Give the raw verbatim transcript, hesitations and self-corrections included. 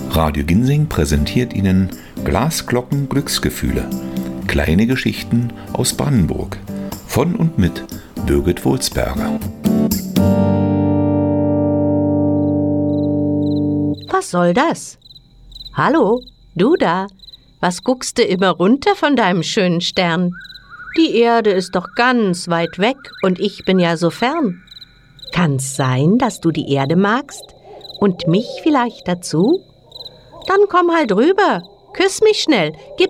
Radio Ginsing präsentiert Ihnen Glasglocken Glücksgefühle. Kleine Geschichten aus Brandenburg. Von und mit Birgit Wulsberger. Was soll das? Hallo, du da? Was guckst du immer runter von deinem schönen Stern? Die Erde ist doch ganz weit weg und ich bin ja so fern. Kann's sein, dass du die Erde magst? Und mich vielleicht dazu? Dann komm halt rüber, küss mich schnell, gib